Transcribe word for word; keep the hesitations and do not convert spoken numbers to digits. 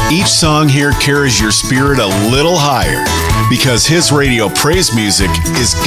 Each song here carries your spirit a little higher because his radio praise music is